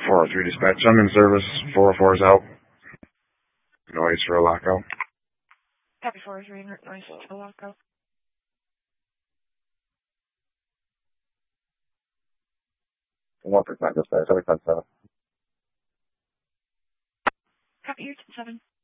403 dispatch. I'm in service. 404 is out. Noise for a lockout. Copy 403, noise for a lockout. One percent dispatch. 7. Copy, you're 7.